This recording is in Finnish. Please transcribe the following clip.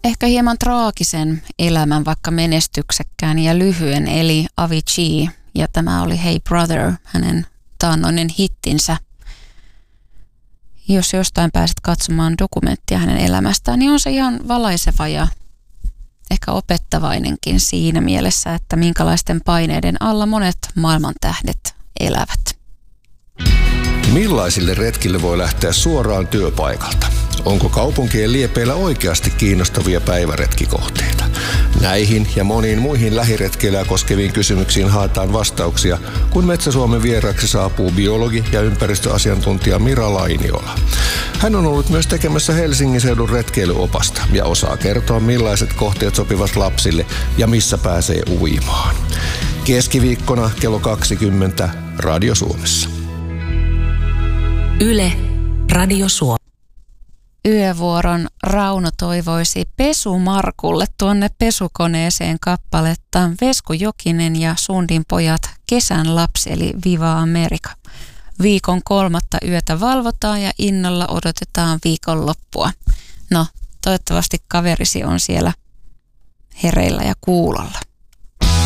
ehkä hieman traagisen elämän, vaikka menestyksekkään ja lyhyen, eli Avicii. Ja tämä oli Hey Brother, hänen taannoinen hittinsä. Jos jostain pääset katsomaan dokumenttia hänen elämästään, niin on se ihan valaiseva ja ehkä opettavainenkin siinä mielessä, että minkälaisten paineiden alla monet maailmantähdet elävät. Millaisille retkille voi lähteä suoraan työpaikalta? Onko kaupunkien liepeillä oikeasti kiinnostavia päiväretkikohteita? Näihin ja moniin muihin lähiretkeilyä koskeviin kysymyksiin haetaan vastauksia, kun Metsä-Suomen vieraaksi saapuu biologi ja ympäristöasiantuntija Mira Lainiola. Hän on ollut myös tekemässä Helsingin seudun retkeilyopasta ja osaa kertoa, millaiset kohteet sopivat lapsille ja missä pääsee uimaan. Keskiviikkona kello 20 Radio Suomessa. Yle, Radio Suomi. Yövuoron Rauno toivoisi Pesumarkulle tuonne pesukoneeseen kappaletta Vesku Jokinen ja Sundin pojat Kesän lapsi eli Viva America. Viikon 3. yötä valvotaan ja innolla odotetaan viikonloppua. No, toivottavasti kaverisi on siellä hereillä ja kuulolla.